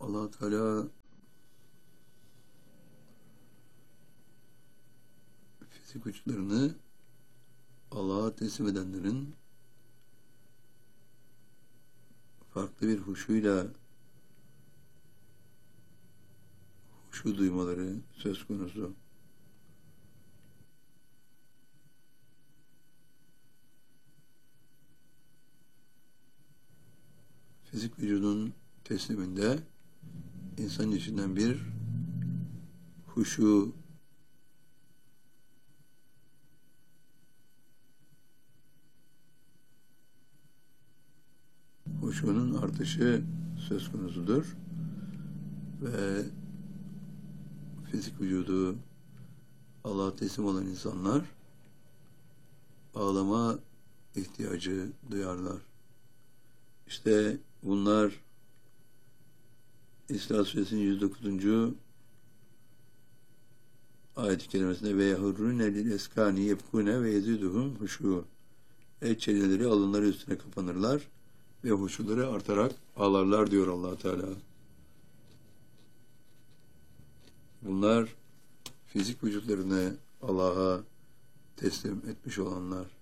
Allah Teala fizik güçlerini Allah'a teslim edenlerin farklı bir huşu duymaları söz konusu. Fizik vücudun tesliminde insan içinden bir huşunun artışı söz konusudur ve fizik vücudu Allah'a teslim olan insanlar ağlama ihtiyacı duyarlar. İşte bunlar İsra Suresinin 109. ayet-i kerimesinde ve yahurrune lil eskani yebkune ve yeziduhum huşu. Çeneleri alınları üstüne kapanırlar ve huşuları artarak ağlarlar diyor Allah Teala. Bunlar fizik vücutlarını Allah'a teslim etmiş olanlar.